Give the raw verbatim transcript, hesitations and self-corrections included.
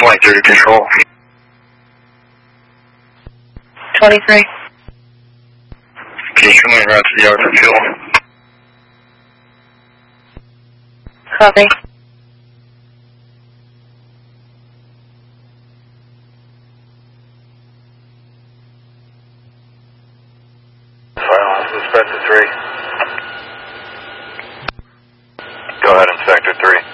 twenty-three to control. twenty-three. Can you come in right to the yard for fuel? Copy. Silence, Inspector three. Go ahead, Inspector three.